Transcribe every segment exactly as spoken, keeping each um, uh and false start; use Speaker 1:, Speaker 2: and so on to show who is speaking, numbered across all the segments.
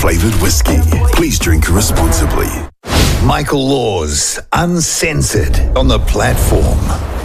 Speaker 1: flavoured whiskey. Please drink responsibly. Michael Laws, Uncensored, on the platform.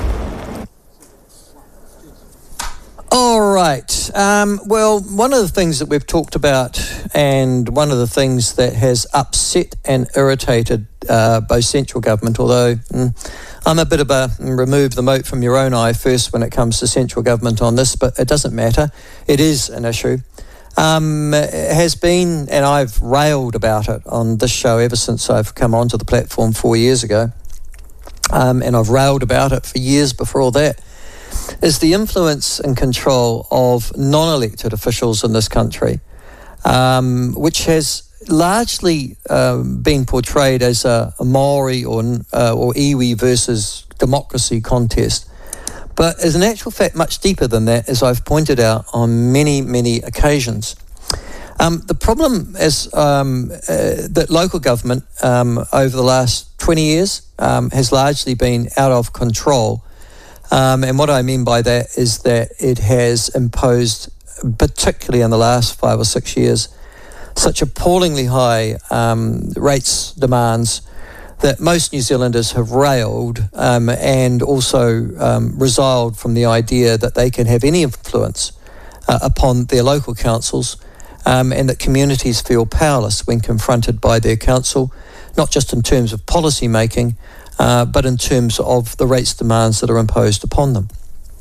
Speaker 2: All right. Um, well, one of the things that we've talked about, and one of the things that has upset and irritated uh, both central government, although mm, I'm a bit of a remove the mote from your own eye first when it comes to central government on this, but it doesn't matter. It is an issue. Um, it has been, and I've railed about it on this show ever since I've come onto the platform four years ago, um, and I've railed about it for years before all that, is the influence and control of non-elected officials in this country, um, which has largely um, been portrayed as a, a Maori or, uh, or iwi versus democracy contest. But is in actual fact much deeper than that, as I've pointed out on many, many occasions. Um, the problem is um, uh, that local government um, over the last twenty years um, has largely been out of control. Um, and what I mean by that is that it has imposed, particularly in the last five or six years, such appallingly high um, rates demands that most New Zealanders have railed um, and also um, resiled from the idea that they can have any influence uh, upon their local councils, um, and that communities feel powerless when confronted by their council, not just in terms of policy making, uh, but in terms of the rates demands that are imposed upon them.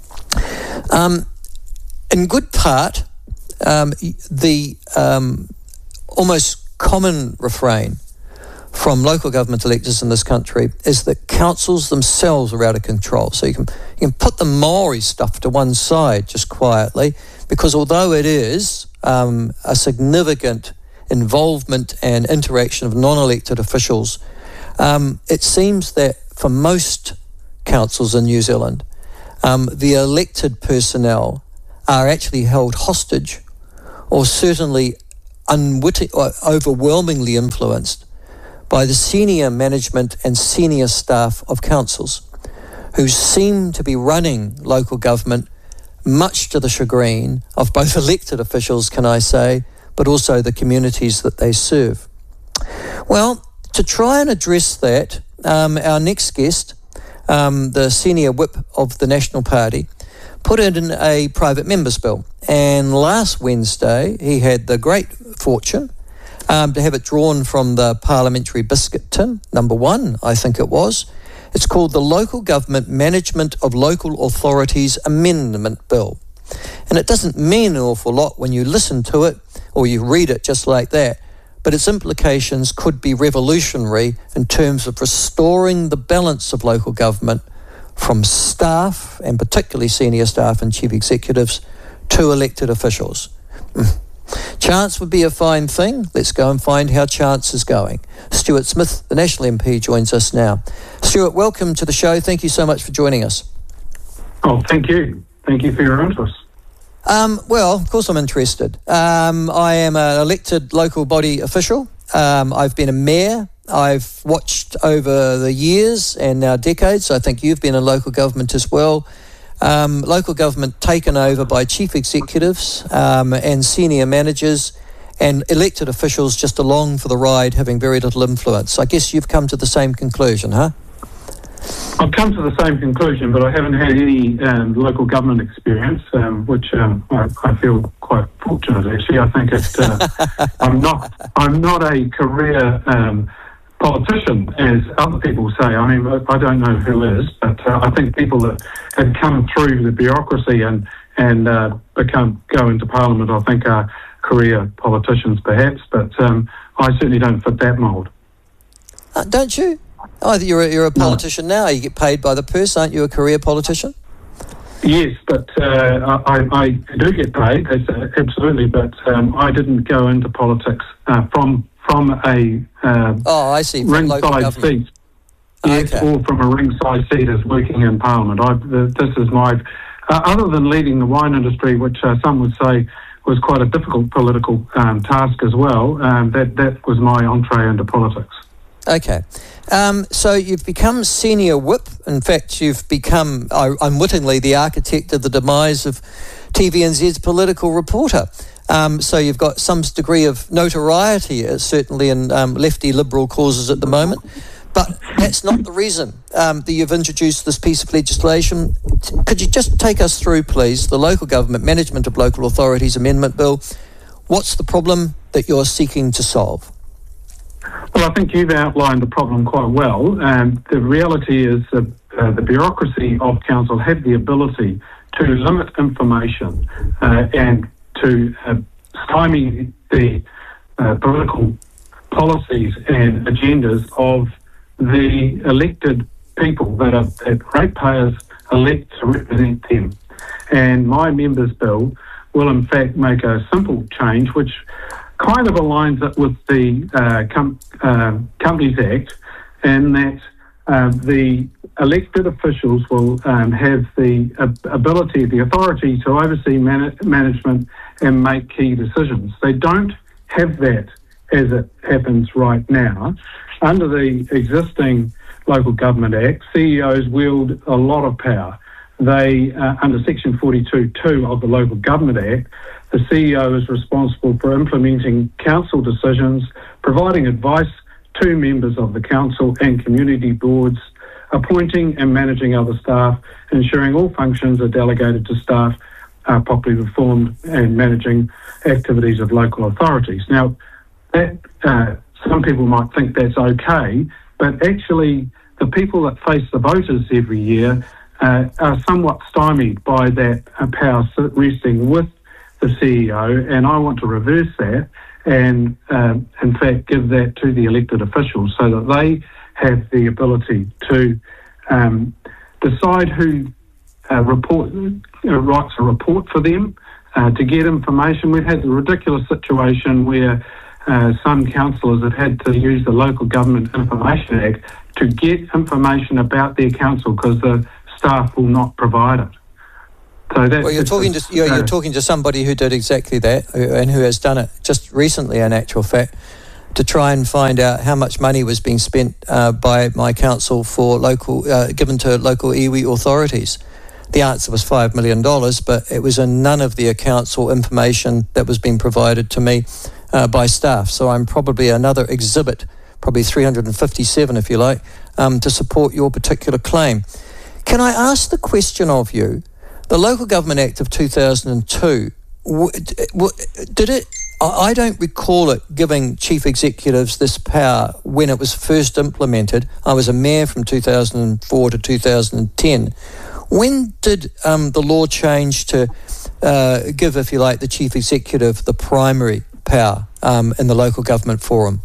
Speaker 2: Um, in good part, um, the um, almost common refrain from local government electors in this country is that councils themselves are out of control. So you can you can put the Maori stuff to one side just quietly, because although it is um, a significant involvement and interaction of non-elected officials, um, it seems that for most councils in New Zealand, um, the elected personnel are actually held hostage, or certainly unwitting or overwhelmingly influenced by the senior management and senior staff of councils, who seem to be running local government much to the chagrin of both elected officials, can I say, but also the communities that they serve. Well, to try and address that, um, our next guest, um, the senior whip of the National Party, put in a private member's bill. And last Wednesday, he had the great fortune Um, to have it drawn from the parliamentary biscuit tin, number one, I think it was. It's called the Local Government Management of Local Authorities Amendment Bill. And it doesn't mean an awful lot when you listen to it or you read it just like that, but its implications could be revolutionary in terms of restoring the balance of local government from staff, and particularly senior staff and chief executives, to elected officials. Chance would be a fine thing. Let's go and find how Chance is going. Stuart Smith, the National M P, joins us now. Stuart, welcome to the show. Thank you so much for joining us.
Speaker 3: Oh, thank you. Thank you for your interest.
Speaker 2: Um, well, of course I'm interested. Um, I am an elected local body official. Um, I've been a mayor. I've watched over the years and now decades. I think you've been in local government as well. Um, local government taken over by chief executives um, and senior managers, and elected officials just along for the ride, having very little influence. I guess you've come to the same conclusion, huh?
Speaker 3: I've come to the same conclusion, but I haven't had any um, local government experience, um, which um, I, I feel quite fortunate. Actually, I think it. Uh, I'm not. I'm not a career Um, politician, as other people say. I mean, I don't know who is, but uh, I think people that have come through the bureaucracy and and uh, become go into Parliament, I think, are career politicians, perhaps. But um, I certainly don't fit that mould.
Speaker 2: Uh, don't you? Oh, you're a, you're a politician no. now. You get paid by the purse, aren't you? A career politician?
Speaker 3: Yes, but uh, I, I do get paid, absolutely. But um, I didn't go into politics uh, from. From a um,
Speaker 2: oh, I see.
Speaker 3: From ringside seat, yes, okay. Or from a ringside seat as working in Parliament. I, this is my, uh, other than leading the wine industry, which uh, some would say was quite a difficult political um, task as well. Um, that that was my entree into politics.
Speaker 2: Okay, um, so you've become senior whip. In fact, you've become uh, unwittingly the architect of the demise of T V N Z's political reporter. Um, so you've got some degree of notoriety, uh, certainly in um, lefty liberal causes at the moment. But that's not the reason um, that you've introduced this piece of legislation. Could you just take us through, please, the Local Government Management of Local Authorities Amendment Bill? What's the problem that you're seeking to solve?
Speaker 3: Well, I think you've outlined the problem quite well. Um, the reality is that uh, the bureaucracy of council have the ability to limit information uh, and to uh, stymie the uh, political policies and agendas of the elected people that, are, that ratepayers elect to represent them. And my members' bill will in fact make a simple change which kind of aligns it with the uh, com- uh, Companies Act, in that uh, the elected officials will um, have the uh, ability, the authority to oversee man- management and make key decisions. They don't have that as it happens right now. Under the existing Local Government Act, C E Os wield a lot of power. They, uh, under Section forty-two point two of the Local Government Act, the C E O is responsible for implementing council decisions, providing advice to members of the council and community boards, appointing and managing other staff, ensuring all functions are delegated to staff are properly performed, and managing activities of local authorities. Now, that uh, some people might think that's okay, but actually the people that face the voters every year uh, are somewhat stymied by that uh, power resting with the C E O, and I want to reverse that and, um, in fact, give that to the elected officials so that they have the ability to um, decide who uh, report uh, writes a report for them, uh, to get information. We've had the ridiculous situation where uh, some councillors have had to use the Local Government Information Act to get information about their council because the staff will not provide it. So that's
Speaker 2: well, you're talking to you're, you're talking to somebody who did exactly that, and who has done it just recently, in actual fact, to try and find out how much money was being spent uh, by my council for local, uh, given to local iwi authorities. The answer was five million dollars, but it was in none of the council information that was being provided to me uh, by staff. So I'm probably another exhibit, probably three hundred fifty-seven if you like, um, to support your particular claim. Can I ask the question of you? The Local Government Act of two thousand two, did it, I don't recall it giving chief executives this power when it was first implemented. I was a mayor from two thousand four to two thousand ten. When did um, the law change to uh, give, if you like, the chief executive the primary power um, in the local government forum?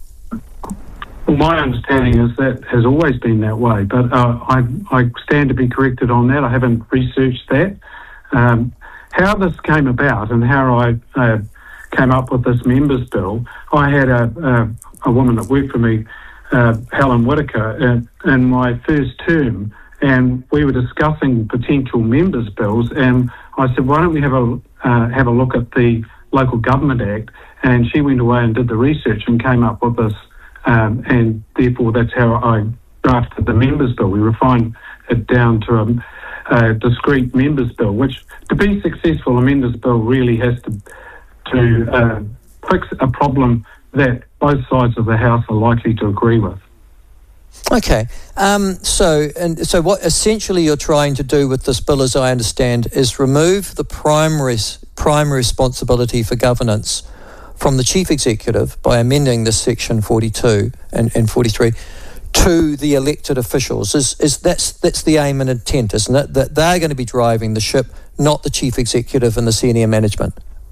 Speaker 3: Well, my understanding is that has always been that way, but uh, I, I stand to be corrected on that. I haven't researched that. Um, how this came about and how I uh, came up with this members' bill, I had a, a, a woman that worked for me, uh, Helen Whitaker, uh, in my first term, and we were discussing potential members' bills, and I said, why don't we have a uh, have a look at the Local Government Act? And she went away and did the research and came up with this. Um, and therefore that's how I drafted the members' bill. We refined it down to a, a discrete members' bill, which, to be successful, a members' bill really has to to uh, fix a problem that both sides of the House are likely to agree with.
Speaker 2: Okay, um, so and so what essentially you're trying to do with this bill, as I understand, is remove the primary primary responsibility for governance from the chief executive by amending this section forty-two and, and forty-three to the elected officials. Is is that's that's the aim and intent, isn't it? That they're going to be driving the ship, not the chief executive and the senior management.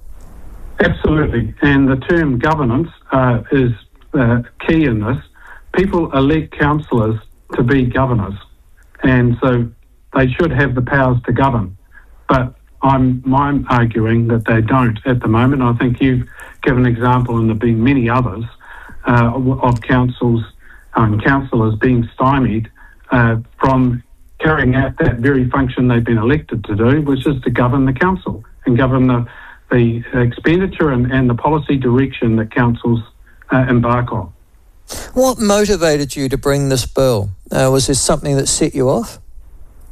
Speaker 3: Absolutely, and the term governance uh, is uh, key in this. People elect councillors to be governors, and so they should have the powers to govern. But I'm, I'm arguing that they don't at the moment. I think you've given an example, and there have been many others, uh, of councils and um, councillors being stymied uh, from carrying out that very function they've been elected to do, which is to govern the council and govern the, the expenditure and, and the policy direction that councils uh, embark on.
Speaker 2: What motivated you to bring this bill? Uh, was there something that set you off?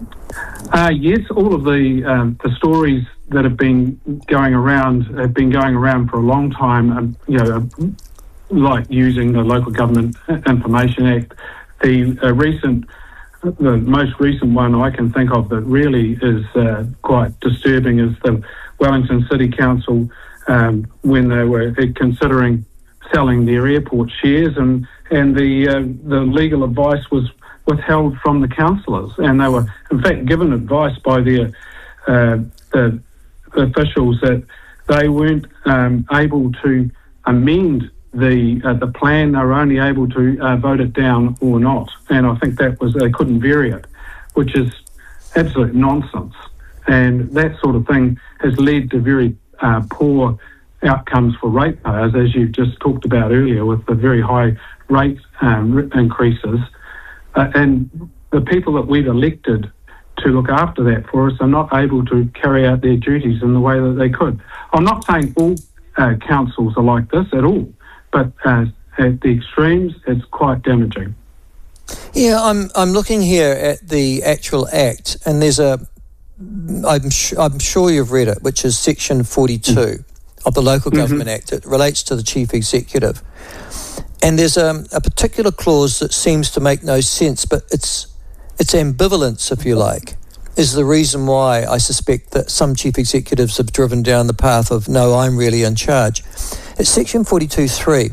Speaker 3: Uh, yes, all of the um, the stories that have been going around have been going around for a long time. Um, you know, like using the Local Government Information Act. The uh, recent, the most recent one I can think of that really is uh, quite disturbing is the Wellington City Council um, when they were considering selling their airport shares, and and the uh, the legal advice was withheld from the councillors, and they were in fact given advice by their uh, the officials that they weren't um, able to amend the uh, the plan. They were only able to uh, vote it down or not, and I think that was they couldn't vary it, which is absolute nonsense. And that sort of thing has led to very uh, poor outcomes for ratepayers, as you just talked about earlier, with the very high rate um, increases. Uh, and the people that we've elected to look after that for us are not able to carry out their duties in the way that they could. I'm not saying all uh, councils are like this at all, but uh, at the extremes, it's quite damaging.
Speaker 2: Yeah, I'm I'm looking here at the actual act, and there's a, I'm, sh- I'm sure you've read it, which is section forty-two mm-hmm. of the Local Government mm-hmm. Act. It relates to the Chief Executive. And there's a, a particular clause that seems to make no sense, but it's it's ambivalence, if you like, is the reason why I suspect that some chief executives have driven down the path of, no, I'm really in charge. It's section forty-two point three.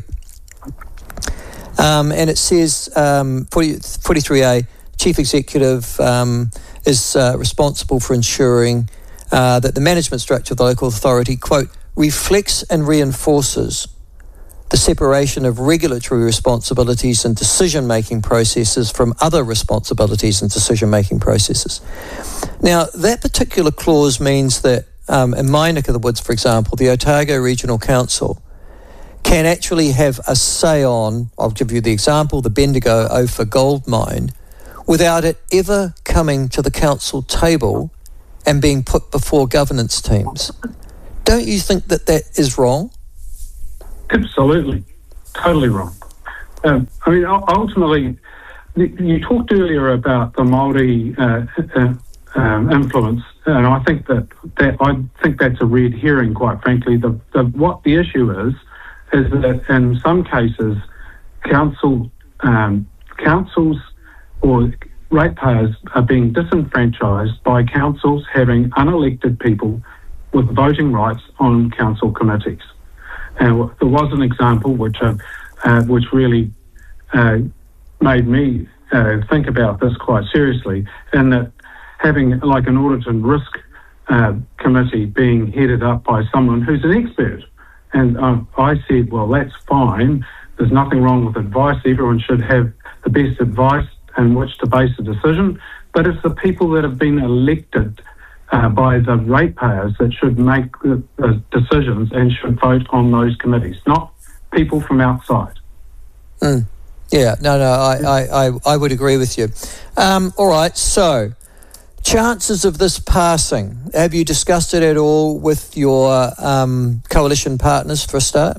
Speaker 2: Um, and it says, um, forty-three A, chief executive um, is uh, responsible for ensuring uh, that the management structure of the local authority, quote, reflects and reinforces the separation of regulatory responsibilities and decision-making processes from other responsibilities and decision-making processes. Now, that particular clause means that um, in my neck of the woods, for example, the Otago Regional Council can actually have a say on, I'll give you the example, the Bendigo Ophir gold mine, without it ever coming to the council table and being put before governance teams. Don't you think that that is wrong?
Speaker 3: Absolutely, totally wrong. Um, I mean, ultimately, you talked earlier about the Māori uh, uh, um, influence, and I think that, that I think that's a red herring. Quite frankly, the, the what the issue is is that in some cases, council um, councils or ratepayers are being disenfranchised by councils having unelected people with voting rights on council committees. And there was an example which uh, uh, which really uh, made me uh, think about this quite seriously, in that having like an audit and risk uh, committee being headed up by someone who's an expert. And uh, I said, well, that's fine. There's nothing wrong with advice. Everyone should have the best advice in which to base a decision. But it's the people that have been elected Uh, by the ratepayers that should make the, the decisions and should vote on those committees, not people from outside.
Speaker 2: Mm. Yeah, no, no, I, I, I, I would agree with you. Um, all right, so chances of this passing, have you discussed it at all with your um, coalition partners for a start?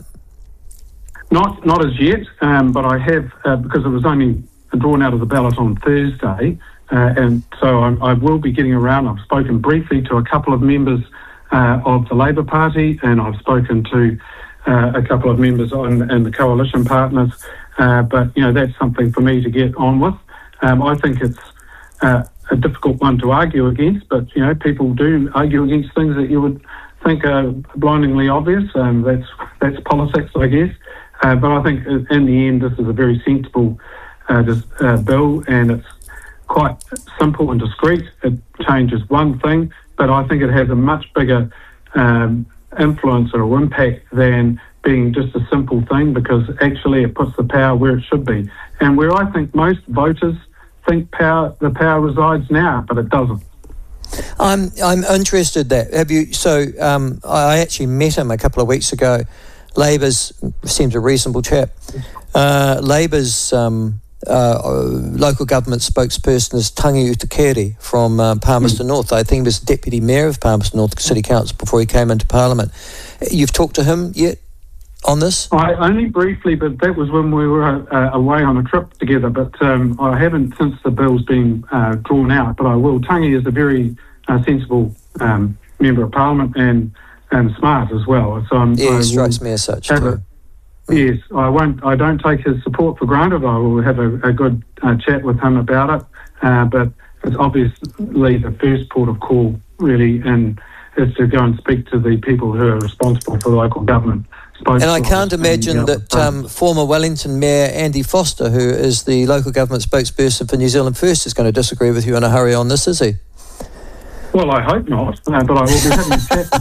Speaker 3: Not, not as yet, um, but I have, uh, because it was only drawn out of the ballot on Thursday. Uh, and so I'm, I will be getting around. I've spoken briefly to a couple of members uh, of the Labour Party, and I've spoken to uh, a couple of members on, and the coalition partners. Uh, but, you know, that's something for me to get on with. Um, I think it's uh, a difficult one to argue against, but, you know, people do argue against things that you would think are blindingly obvious. Um, that's, that's politics, I guess. Uh, but I think in the end, this is a very sensible uh, this, uh, bill, and it's quite simple and discreet. It changes one thing, but I think it has a much bigger um, influence or impact than being just a simple thing, because actually it puts the power where it should be, and where I think most voters think power the power resides now, but it doesn't.
Speaker 2: I'm I'm interested that have you. So um, I actually met him a couple of weeks ago. Labour's seems a reasonable chap. Uh, Labour's. Um, Uh, local government spokesperson is Tangi Utakere from uh, Palmerston mm. North. I think he was deputy mayor of Palmerston North City Council before he came into Parliament. You've talked to him yet? on this?
Speaker 3: I only briefly, but that was when we were uh, away on a trip together. But um, I haven't since the bill's been uh, drawn out. But I will. Tangi is a very uh, sensible um, member of Parliament and and smart as well. So I'm,
Speaker 2: yeah,
Speaker 3: I
Speaker 2: he strikes me as such too.
Speaker 3: A, yes, I won't. I don't take his support for granted. I will have a, a good uh, chat with him about it. Uh, but it's obviously the first port of call, really, and is to go and speak to the people who are responsible for the local government.
Speaker 2: And I can't imagine that um, former Wellington Mayor Andy Foster, who is the local government spokesperson for New Zealand First, is going to disagree with you in a hurry on this, is he?
Speaker 3: Well, I hope not, uh, but I will be having a chat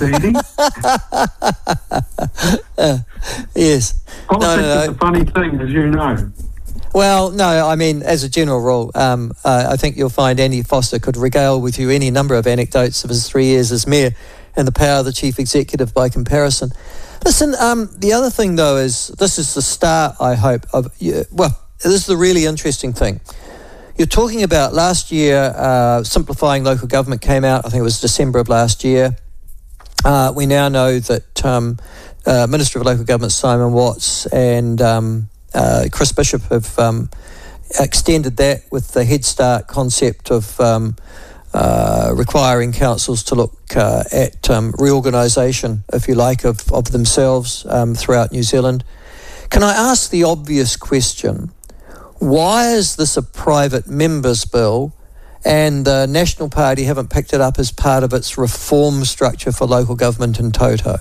Speaker 3: with Andy.
Speaker 2: uh, yes.
Speaker 3: Politics
Speaker 2: no, no, no.
Speaker 3: is a funny thing, as you know.
Speaker 2: Well, no, I mean, as a general rule, um, uh, I think you'll find Andy Foster could regale with you any number of anecdotes of his three years as mayor and the power of the chief executive by comparison. Listen, um, the other thing, though, is this is the start, I hope, of, uh, well, this is the really interesting thing. You're talking about last year, uh, Simplifying Local Government came out, I think it was December of last year. Uh, we now know that um, uh, Minister of Local Government Simon Watts and um, uh, Chris Bishop have um, extended that with the Head Start concept of um, Uh, requiring councils to look uh, at um, reorganisation, if you like, of, of themselves um, throughout New Zealand. Can I ask the obvious question, why is this a private members' bill and the National Party haven't picked it up as part of its reform structure for local government in toto?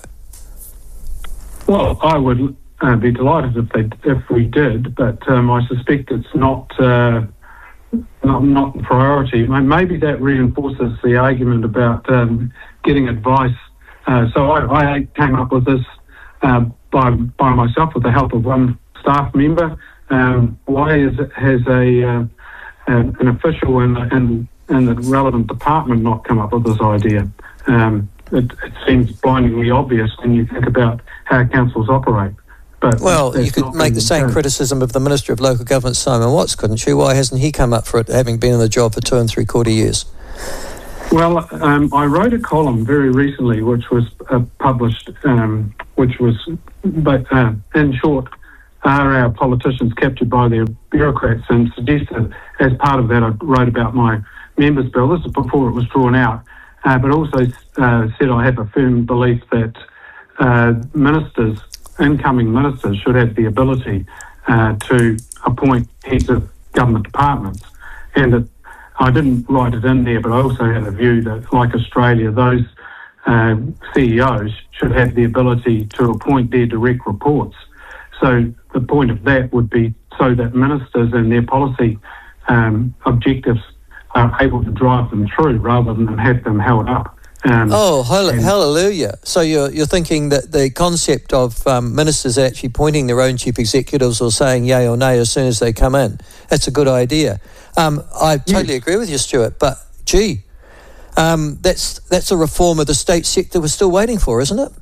Speaker 3: Well, I would uh, be delighted if, they, if we did, but um, I suspect it's not... Uh, Not, not the priority. Maybe that reinforces the argument about um, getting advice. Uh, so I, I came up with this uh, by by myself with the help of one staff member. Um, why is it, has a uh, an official in, in, in the relevant department not come up with this idea? Um, it, it seems blindingly obvious when you think about how councils operate. But
Speaker 2: well, you could make the same done. criticism of the Minister of Local Government, Simon Watts, couldn't you? Why hasn't he come up for it, having been in the job for two and three quarter years?
Speaker 3: Well, um, I wrote a column very recently, which was uh, published, um, which was, but uh, in short, are our politicians captured by their bureaucrats? And suggested, as part of that, I wrote about my members' bill. This is before it was drawn out, uh, but also uh, said I have a firm belief that uh, ministers. incoming ministers should have the ability uh, to appoint heads of government departments. And that I didn't write it in there, but I also had a view that, like Australia, those uh, C E Os should have the ability to appoint their direct reports. So the point of that would be so that ministers and their policy um, objectives are able to drive them through rather than have them held up. Um,
Speaker 2: oh, hall- hallelujah. So you're you're thinking that the concept of um, ministers actually appointing their own chief executives or saying yay or nay as soon as they come in, that's a good idea. Um, I totally
Speaker 3: yes.
Speaker 2: agree with you, Stuart, but gee, um, that's that's a reform of the state sector we're still waiting for, isn't it?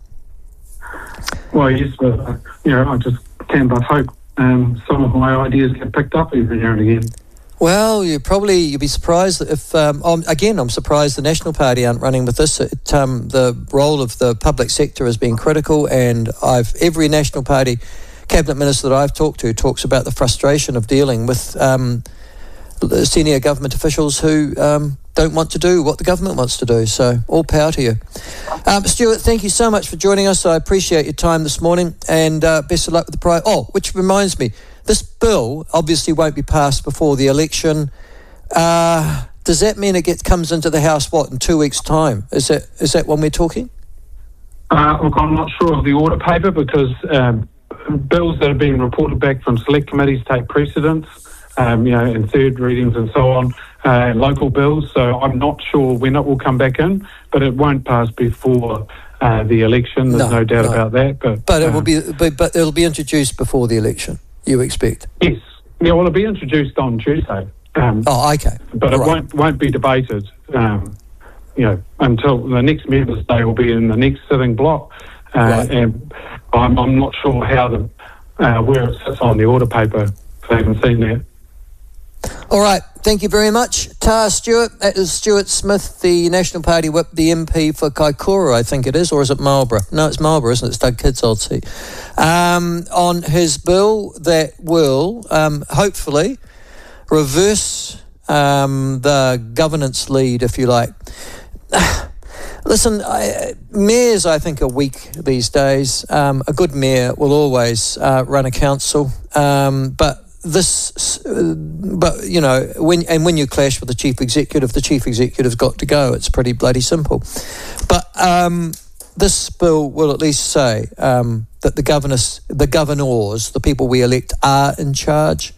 Speaker 3: Well, yes, but uh, you know, I just can but hope um, some of my ideas get picked up every now and again.
Speaker 2: Well, you probably you'd be surprised if um, um, again I'm surprised the National Party aren't running with this. It, um, the role of the public sector has been critical, and I've every National Party cabinet minister that I've talked to talks about the frustration of dealing with um, senior government officials who um, don't want to do what the government wants to do. So all power to you, um, Stuart. Thank you so much for joining us. I appreciate your time this morning, and uh, best of luck with the prize. Oh, which reminds me. This bill obviously won't be passed before the election. Uh, does that mean it gets, comes into the House, what, in two weeks' time? Is that is that when we're talking?
Speaker 3: Uh, look, I'm not sure of the order paper because um, bills that have been reported back from select committees take precedence, um, you know, in third readings and so on, uh, local bills. So I'm not sure when it will come back in, but it won't pass before uh, the election. There's no, no doubt no. about that. But
Speaker 2: but it
Speaker 3: um,
Speaker 2: will be but, but it'll be introduced before the election. You expect?
Speaker 3: Yes. Yeah, well, it'll be introduced on Tuesday. Um,
Speaker 2: oh, okay.
Speaker 3: But
Speaker 2: All
Speaker 3: it
Speaker 2: right.
Speaker 3: won't won't be debated, um, you know, until the next members' day will be in the next sitting block. Uh,
Speaker 2: right.
Speaker 3: And I'm, I'm not sure how the uh, where it sits on the order paper. I haven't seen that.
Speaker 2: All right. thank you very much. Ta Stewart, that is Stuart Smith, the National Party whip, the M P for Kaikoura, I think it is, or is it Marlborough? No, it's Marlborough, isn't it? It's Doug Kidd's old seat. Um, on his bill that will, um, hopefully, reverse um, the governance lead, if you like. Listen, I, mayors, I think, are weak these days. Um, a good mayor will always uh, run a council, um, but this, uh, but you know, when and when you clash with the chief executive, the chief executive's got to go. It's pretty bloody simple. But um, this bill will at least say um, that the governors, the governors, the people we elect, are in charge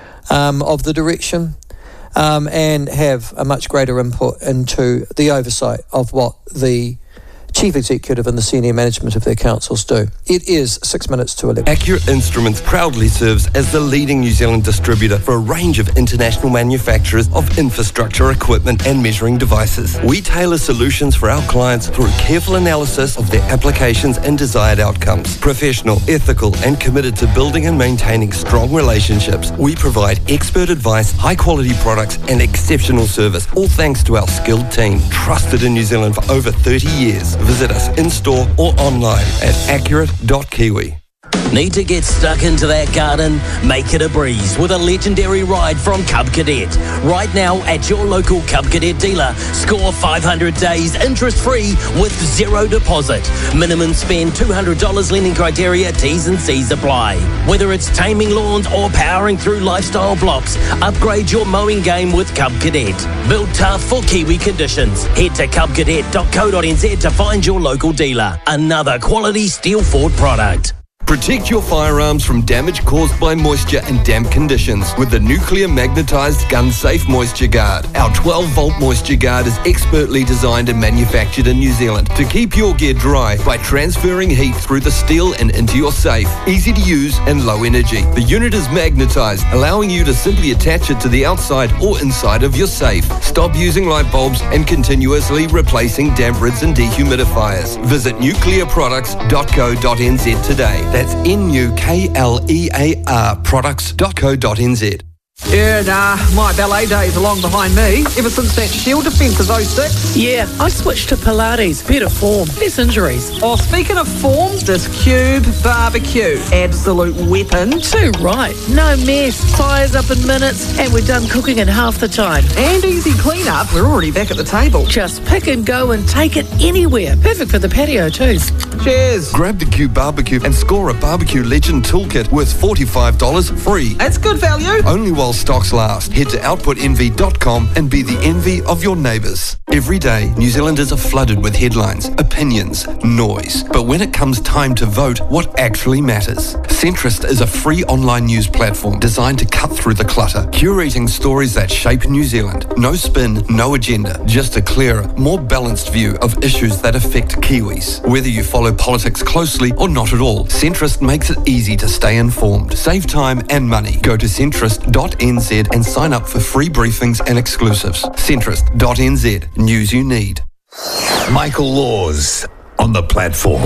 Speaker 2: um, of the direction. Um, and have a much greater input into the oversight of what the chief executive and the senior management of their councils do. It is six minutes to eleven.
Speaker 4: Accurate Instruments proudly serves as the leading New Zealand distributor for a range of international manufacturers of infrastructure equipment and measuring devices. We tailor solutions for our clients through careful analysis of their applications and desired outcomes. Professional, ethical, and committed to building and maintaining strong relationships, we provide expert advice, high-quality products, and exceptional service, all thanks to our skilled team, trusted in New Zealand for over thirty years. Visit us in-store or online at accurate dot kiwi.
Speaker 5: Need to get stuck into that garden? Make it a breeze with a legendary ride from Cub Cadet. Right now at your local Cub Cadet dealer, score five hundred days interest-free with zero deposit. Minimum spend two hundred dollars lending criteria, T's and C's apply. Whether it's taming lawns or powering through lifestyle blocks, upgrade your mowing game with Cub Cadet. Built tough for Kiwi conditions. Head to cub cadet dot co dot n z to find your local dealer. Another quality Steel Ford product.
Speaker 4: Protect your firearms from damage caused by moisture and damp conditions with the nuclear magnetized gun safe moisture guard. Our twelve volt moisture guard is expertly designed and manufactured in New Zealand to keep your gear dry by transferring heat through the steel and into your safe. Easy to use and low energy. The unit is magnetized, allowing you to simply attach it to the outside or inside of your safe. Stop using light bulbs and continuously replacing damp rids and dehumidifiers. Visit nuclear products dot co dot n z today. That's N U K L E A R products dot co dot n z.
Speaker 6: Yeah, nah, my ballet days are long behind me. Ever since that Shield defence of oh six.
Speaker 7: Yeah, I switched to Pilates. Better form, less injuries.
Speaker 6: Oh, speaking of form, this Cube barbecue. Absolute weapon.
Speaker 7: Too right. No mess. Fires up in minutes, and we're done cooking in half the time.
Speaker 6: And easy clean-up. We're already back at the table.
Speaker 7: Just pick and go and take it anywhere. Perfect for the patio too.
Speaker 6: Cheers.
Speaker 4: Grab the Cube barbecue and score a barbecue legend toolkit worth forty-five dollars free.
Speaker 6: That's good value.
Speaker 4: Only while stocks last. Head to output envy dot com and be the envy of your neighbours. Every day, New Zealanders are flooded with headlines, opinions, noise. But when it comes time to vote, what actually matters? Centrist is a free online news platform designed to cut through the clutter, curating stories that shape New Zealand. No spin, no agenda, just a clearer, more balanced view of issues that affect Kiwis. Whether you follow politics closely or not at all, Centrist makes it easy to stay informed. Save time and money. Go to centrist dot n z and sign up for free briefings and exclusives. centrist dot n z. News you need.
Speaker 1: Michael Laws on the platform.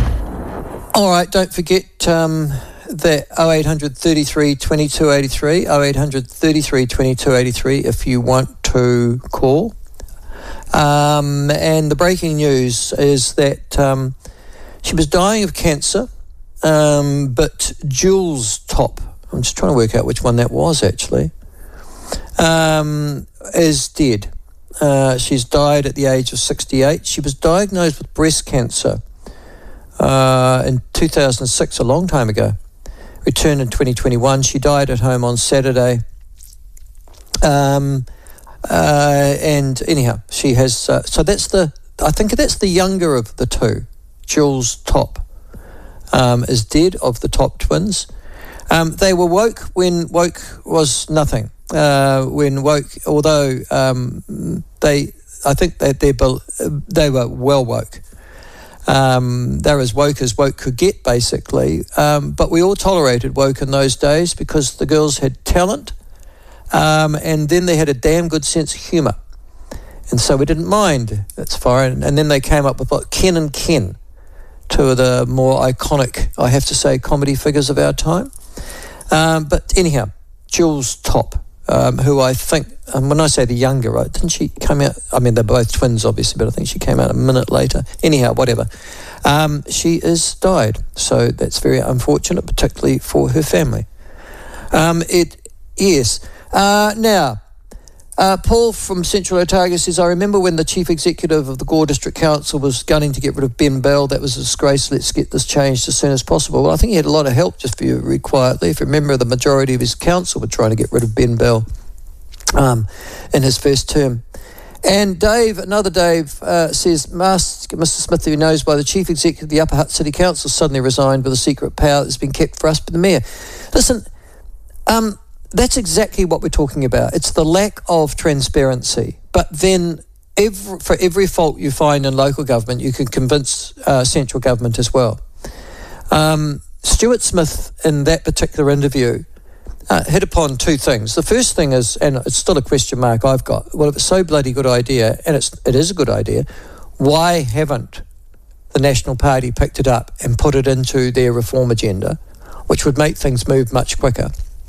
Speaker 2: All right, don't forget um, that oh eight hundred thirty-three twenty-two eighty-three, oh eight hundred thirty-three twenty-two eighty-three if you want to call. Um, and the breaking news is that um, she was dying of cancer, um, but Jules Top, I'm just trying to work out which one that was actually, um, is dead. Uh, she's died at the age of sixty-eight. She was diagnosed with breast cancer uh, in two thousand six, a long time ago. Returned in twenty twenty-one. She died at home on Saturday. Um, uh, and anyhow, she has. Uh, so that's the. I think that's the younger of the two. Jules Top um, is dead, of the Top twins. Um, they were woke when woke was nothing. Uh, when woke, although um, they, I think that they they were well woke. Um, they're as woke as woke could get, basically. Um, but we all tolerated woke in those days because the girls had talent, um, and then they had a damn good sense of humour, and so we didn't mind. That's fine. And then they came up with what, Ken and Ken, two of the more iconic, I have to say, comedy figures of our time. Um, but anyhow, Jules Top. um, who I think, and when I say the younger, right, didn't she come out, I mean, they're both twins, obviously, but I think she came out a minute later. Anyhow, whatever. Um, she has died, so that's very unfortunate, particularly for her family. Um, it Yes. Uh, now, Uh, Paul from Central Otago says, I remember when the Chief Executive of the Gore District Council was gunning to get rid of Ben Bell. That was a disgrace. Let's get this changed as soon as possible. Well, I think he had a lot of help, just for you read quietly. If you remember, the majority of his council were trying to get rid of Ben Bell um, in his first term. And Dave, another Dave, uh, says, Mister Smith, who knows by the Chief Executive of the Upper Hutt City Council suddenly resigned with a secret power that's been kept for us by the Mayor. Listen, um... that's exactly what we're talking about. It's the lack of transparency. But then every, for every fault you find in local government, you can convince uh, central government as well. Um, Stuart Smith, in that particular interview, uh, hit upon two things. The first thing is, and it's still a question mark I've got, well, if it's so bloody good idea, and it's, it is a good idea, why haven't the National Party picked it up and put it into their reform agenda, which would make things move much quicker?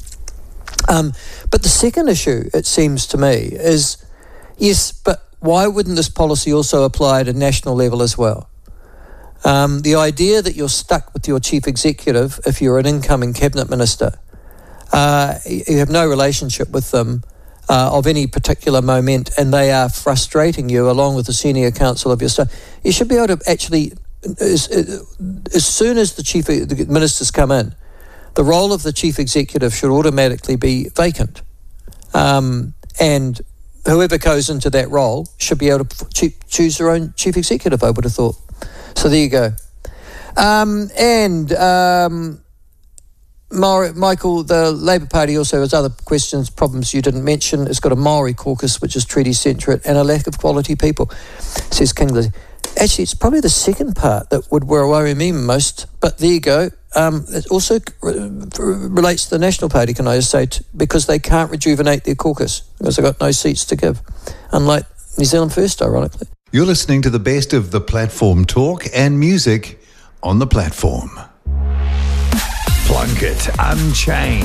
Speaker 2: Um, but the second issue, it seems to me, is, yes, but why wouldn't this policy also apply at a national level as well? Um, the idea that you're stuck with your chief executive if you're an incoming cabinet minister, uh, you have no relationship with them uh, of any particular moment, and they are frustrating you along with the senior council of your staff. You should be able to actually, as, as soon as the chief the ministers come in, the role of the chief executive should automatically be vacant. Um, and whoever goes into that role should be able to choose their own chief executive, I would have thought. So there you go. Um, and um, Maori, Michael, the Labour Party also has other questions, problems you didn't mention. It's got a Maori caucus, which is treaty-centric, and a lack of quality people, says Kingley. Actually, it's probably the second part that would worry me most, but there you go. Um, it also re- relates to the National Party, can I just say, t- because they can't rejuvenate their caucus, because they've got no seats to give, unlike New Zealand First, ironically.
Speaker 1: You're listening to the best of the platform talk and music on the platform. Plunkett Unchained.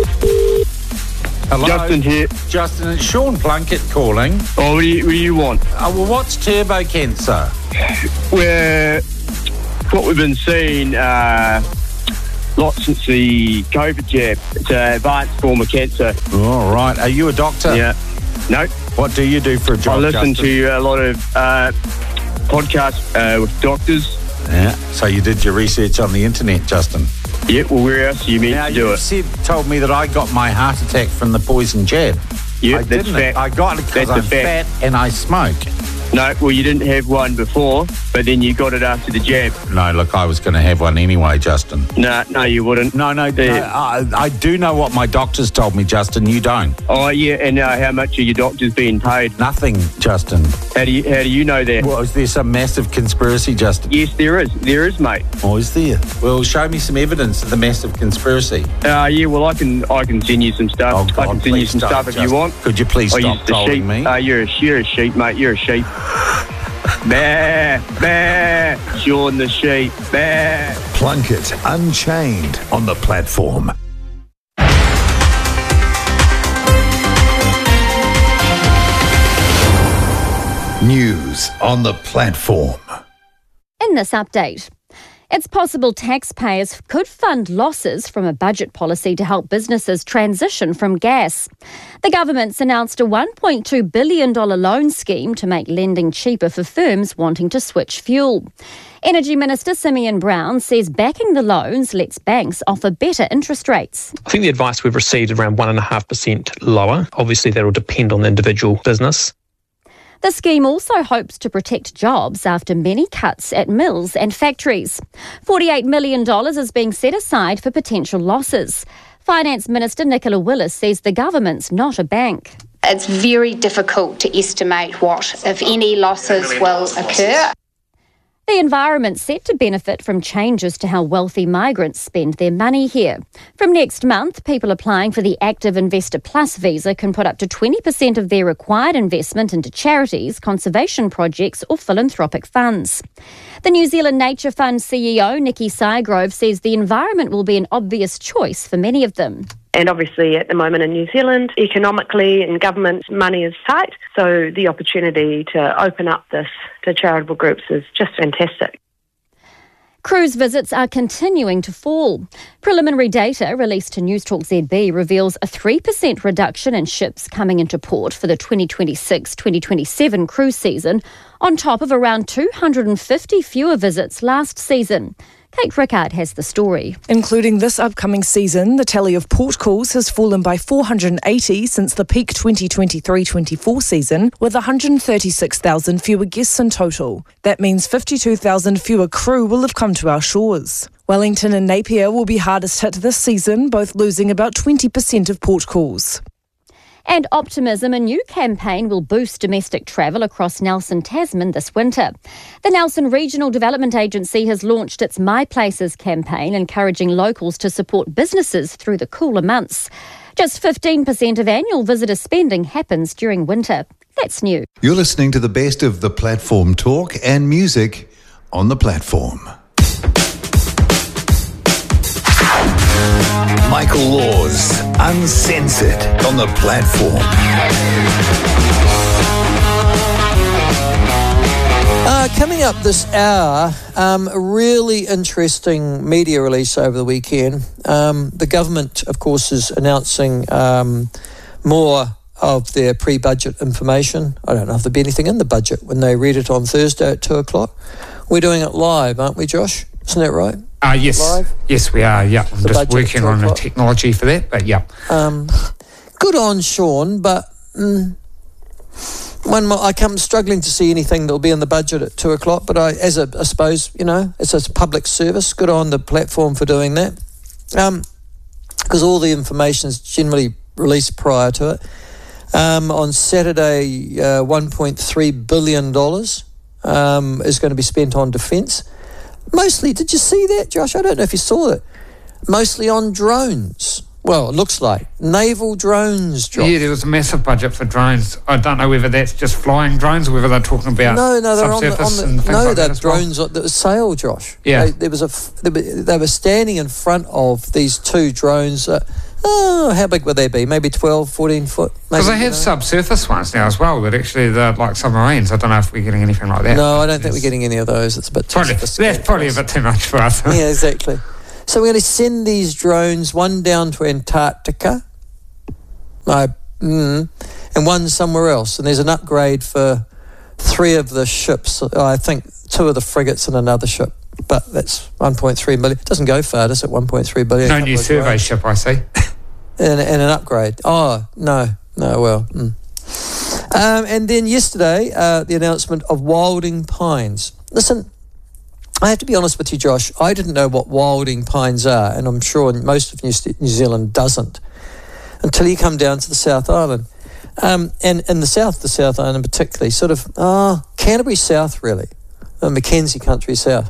Speaker 8: Hello.
Speaker 9: Justin here.
Speaker 8: Justin, it's Sean Plunkett calling.
Speaker 9: Oh, what do you, what do you want?
Speaker 8: Oh, well, what's turbo cancer?
Speaker 9: We're, what we've been seeing uh, lot since the COVID jab. It's an advanced form of cancer.
Speaker 8: All right. Are you a doctor?
Speaker 9: Yeah. No.
Speaker 8: What do you do for a job,
Speaker 9: I listen
Speaker 8: Justin?
Speaker 9: to a lot of uh, podcasts uh, with doctors.
Speaker 8: Yeah. So you did your research on the internet, Justin?
Speaker 9: Yeah, well, where else are you meant
Speaker 8: now,
Speaker 9: to do
Speaker 8: you
Speaker 9: it?
Speaker 8: said, told me that I got my heart attack from the poison jab.
Speaker 9: Yeah,
Speaker 8: I
Speaker 9: that's
Speaker 8: didn't.
Speaker 9: fact.
Speaker 8: I got it because
Speaker 9: That's
Speaker 8: I'm
Speaker 9: a fact.
Speaker 8: fat and I smoke.
Speaker 9: No, well, you didn't have one before, but then you got it after the jab.
Speaker 8: No, look, I was going to have one anyway, Justin.
Speaker 9: No, no, you wouldn't.
Speaker 8: No, no,
Speaker 9: The-
Speaker 8: no I, I do know what my doctors told me, Justin. You don't.
Speaker 9: Oh, yeah, and uh, how much are your doctors being paid?
Speaker 8: Nothing, Justin.
Speaker 9: How do you how do you know that?
Speaker 8: Well, is there some massive conspiracy, Justin?
Speaker 9: Yes, there is. There is, mate.
Speaker 8: Or is there? Well, show me some evidence of the massive conspiracy.
Speaker 9: Uh, yeah, well, I can I can send you some stuff.
Speaker 8: Oh, God,
Speaker 9: I can send you
Speaker 8: please
Speaker 9: some
Speaker 8: don't,
Speaker 9: stuff if
Speaker 8: Justin.
Speaker 9: you want.
Speaker 8: Could you please
Speaker 9: Oh,
Speaker 8: stop
Speaker 9: you're the
Speaker 8: trolling
Speaker 9: sheep.
Speaker 8: me?
Speaker 9: Uh, you're, a, you're a sheep, mate. You're a sheep. Bah, bah, Sean the sheep. Bah.
Speaker 1: Plunkett Unchained on the platform. News on the platform.
Speaker 10: In this update, it's possible taxpayers could fund losses from a budget policy to help businesses transition from gas. The government's announced a one point two billion dollars loan scheme to make lending cheaper for firms wanting to switch fuel. Energy Minister Simeon Brown says backing the loans lets banks offer better interest rates.
Speaker 11: I think the advice we've received is around one point five percent lower. Obviously, that will depend on the individual business.
Speaker 10: The scheme also hopes to protect jobs after many cuts at mills and factories. forty-eight million dollars is being set aside for potential losses. Finance Minister Nicola Willis says the government's not a bank.
Speaker 12: It's very difficult to estimate what, if any, losses will occur.
Speaker 10: The environment's set to benefit from changes to how wealthy migrants spend their money here. From next month, people applying for the Active Investor Plus visa can put up to twenty percent of their required investment into charities, conservation projects or philanthropic funds. The New Zealand Nature Fund C E O, Nikki Sygrove, says the environment will be an obvious choice for many of them.
Speaker 13: And obviously at the moment in New Zealand, economically and government money is tight, so the opportunity to open up this to charitable groups is just fantastic.
Speaker 10: Cruise visits are continuing to fall. Preliminary data released to Newstalk Z B reveals a three percent reduction in ships coming into port for the twenty twenty-six twenty twenty-seven cruise season, on top of around two hundred fifty fewer visits last season. Kate Rickard has the story.
Speaker 14: Including this upcoming season, the tally of port calls has fallen by four hundred eighty since the peak twenty twenty-three twenty-four season, with one hundred thirty-six thousand fewer guests in total. That means fifty-two thousand fewer crew will have come to our shores. Wellington and Napier will be hardest hit this season, both losing about twenty percent of port calls.
Speaker 10: And optimism, a new campaign will boost domestic travel across Nelson, Tasman this winter. The Nelson Regional Development Agency has launched its My Places campaign, encouraging locals to support businesses through the cooler months. Just fifteen percent of annual visitor spending happens during winter. That's new.
Speaker 1: You're listening to the best of the platform talk and music on the platform. Michael Laws, Uncensored, on the platform.
Speaker 2: Uh, coming up this hour, um, a really interesting media release over the weekend. Um, the government, of course, is announcing um, more of their pre-budget information. I don't know if there'll be anything in the budget when they read it on Thursday at two o'clock. We're doing it live, aren't we, Josh? Isn't that right?
Speaker 15: Uh, yes,
Speaker 2: Live?
Speaker 15: yes, we are. Yeah, I'm
Speaker 2: The
Speaker 15: just
Speaker 2: budget
Speaker 15: working on the
Speaker 2: o'clock.
Speaker 15: technology for that, but yeah.
Speaker 2: Um, good on Sean, but mm, one more, I come struggling to see anything that'll be in the budget at two o'clock. But I, as a, I suppose, you know, it's a public service. Good on the platform for doing that, because um, all the information is generally released prior to it. Um, on Saturday, uh, one point three billion dollars um, is going to be spent on defence. Mostly, did you see that, Josh? I don't know if you saw it. Mostly on drones. Well, it looks like naval drones, Josh.
Speaker 15: Yeah, there was a massive budget for drones. I don't know whether that's just flying drones or whether they're talking about
Speaker 2: no, no, they're on the,
Speaker 15: subsurface
Speaker 2: on the,
Speaker 15: and things
Speaker 2: no,
Speaker 15: like
Speaker 2: they're
Speaker 15: that as well.
Speaker 2: drones that was sail, Josh.
Speaker 15: Yeah.
Speaker 2: They, there was a, f- they were- they were standing in front of these two drones. Uh, oh, how big would they be? Maybe twelve, fourteen foot.
Speaker 15: Because they
Speaker 2: maybe,
Speaker 15: have
Speaker 2: you know.
Speaker 15: subsurface ones now as well, that actually they're like submarines. I don't know if we're getting anything like that.
Speaker 2: No, I don't think we're getting any of those. It's a bit too
Speaker 15: Probably,
Speaker 2: sophisticated.
Speaker 15: that's probably a bit too much for us.
Speaker 2: Yeah, exactly. So we're going to send these drones, one down to Antarctica, uh, mm, and one somewhere else. And there's an upgrade for three of the ships. I think two of the frigates and another ship. But that's one point three million. It doesn't go far, does it? one point three billion.
Speaker 15: No new survey drones. Ship, I see.
Speaker 2: and, and an upgrade. Oh, no. No, well. Mm. Um, and then yesterday, uh, the announcement of Wilding Pines. Listen, I have to be honest with you, Josh. I didn't know what Wilding Pines are, and I'm sure most of New, New Zealand doesn't, until you come down to the South Island. Um, and in the south, the South Island particularly, sort of, ah, uh, Canterbury South, really, uh, Mackenzie Country South.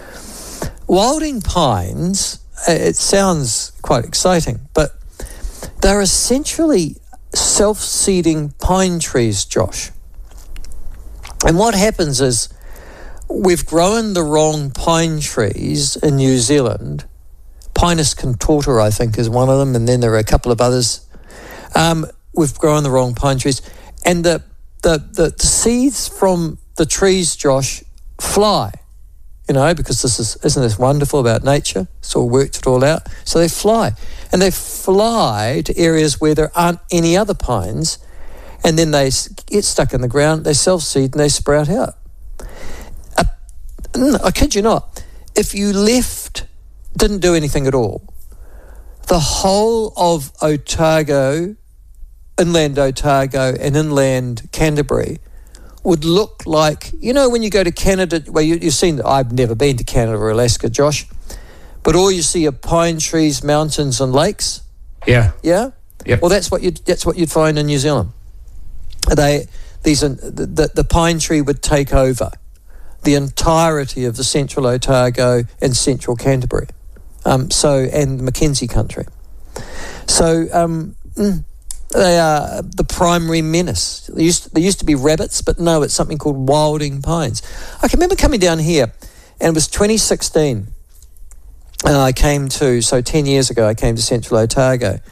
Speaker 2: Wilding Pines, it sounds quite exciting, but they're essentially self-seeding pine trees, Josh. And what happens is we've grown the wrong pine trees in New Zealand. Pinus contorta, I think, is one of them, and then there are a couple of others. Um, we've grown the wrong pine trees. And the, the, the, the seeds from the trees, Josh, fly. You know, because this is, isn't this wonderful about nature? It's all worked it all out. So they fly. And they fly to areas where there aren't any other pines, and then they get stuck in the ground, they self-seed, and they sprout out. Uh, I kid you not. If you left, didn't do anything at all, the whole of Otago, inland Otago and inland Canterbury would look like, you know, when you go to Canada, well, you, you've seen, I've never been to Canada or Alaska, Josh, but all you see are pine trees, mountains and lakes.
Speaker 15: Yeah.
Speaker 2: Yeah?
Speaker 15: Yep.
Speaker 2: Well, that's what you'd, that's what you'd find in New Zealand. They, these are, the, the pine tree would take over the entirety of the central Otago and central Canterbury, um, so and Mackenzie country. So um, they are the primary menace. There used, to, there used to be rabbits, but no, it's something called Wilding Pines. I can remember coming down here, and it was twenty sixteen, and I came to, so ten years ago, I came to central Otago,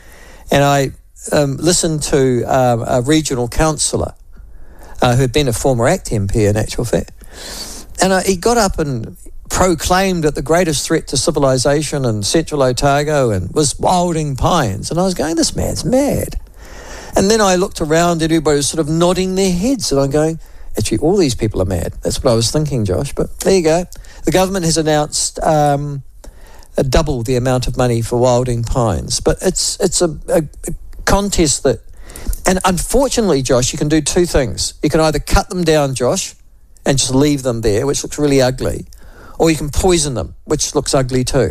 Speaker 2: And I um, listened to um, a regional councillor uh, who had been a former ACT M P in actual fact. And uh, he got up and proclaimed that the greatest threat to civilization in Central Otago and was wilding pines. And I was going, this man's mad. And then I looked around and everybody was sort of nodding their heads. And I'm going, actually, all these people are mad. That's what I was thinking, Josh. But there you go. The government has announced um, a double the amount of money for wilding pines. But it's it's a, a, a contest that... And unfortunately, Josh, you can do two things. You can either cut them down, Josh, and just leave them there, which looks really ugly, or you can poison them, which looks ugly too.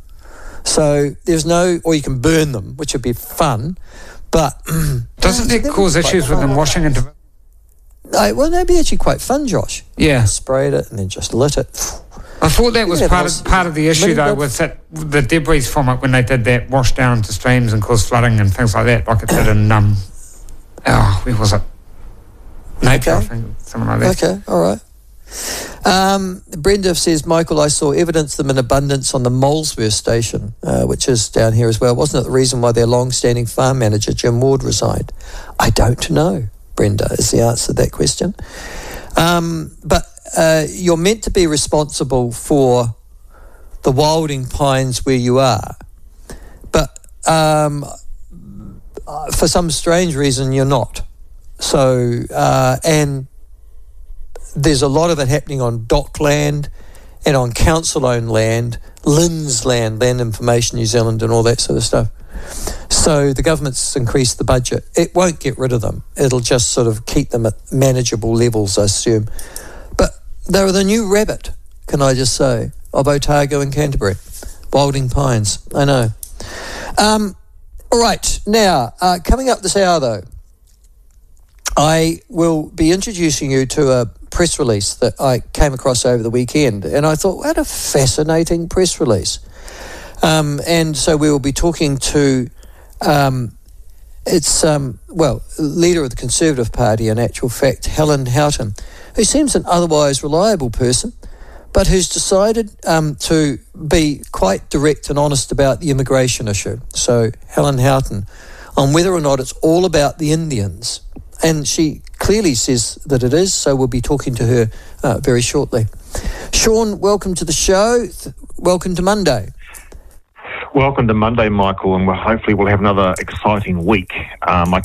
Speaker 2: So there's no... Or you can burn them, which would be fun, but...
Speaker 15: Doesn't it cause issues with them washing into...
Speaker 2: No, well, that'd be actually quite fun, Josh.
Speaker 15: Yeah.
Speaker 2: Sprayed it and then just lit it.
Speaker 15: I thought that was
Speaker 2: Yeah,
Speaker 15: part
Speaker 2: that
Speaker 15: of part of the issue, though, was that the debris from it when they did that wash down to streams and caused flooding and things like that, like it did in, um, oh, where was it? Napier,
Speaker 2: Okay.
Speaker 15: I think, something like that.
Speaker 2: Okay, all right. Um, Brenda says, Michael, I saw evidence of them in abundance on the Molesworth station, uh, which is down here as well. Wasn't it the reason why their long-standing farm manager, Jim Ward, resigned? I don't know, Brenda, is the answer to that question. Um, but uh, you're meant to be responsible for the wilding pines where you are. But um, for some strange reason, you're not. So, uh, and... there's a lot of it happening on dockland and on council-owned land, Lynn's land, Land Information New Zealand and all that sort of stuff. So the government's increased the budget. It won't get rid of them. It'll just sort of keep them at manageable levels, I assume. But they're the new rabbit, can I just say, of Otago and Canterbury. Wilding pines, I know. Um, all right, now, uh, coming up this hour, though, I will be introducing you to a press release that I came across over the weekend, and I thought, what a fascinating press release. Um, and so we will be talking to, um, it's, um, well, leader of the Conservative Party, in actual fact, Helen Houghton, who seems an otherwise reliable person, but who's decided um, to be quite direct and honest about the immigration issue. So Helen Houghton, on whether or not it's all about the Indians. And she clearly says that it is, so we'll be talking to her uh, very shortly. Sean, welcome to the show. Th- welcome to Monday.
Speaker 16: Welcome to Monday, Michael, and we'll, hopefully we'll have another exciting week. Um, I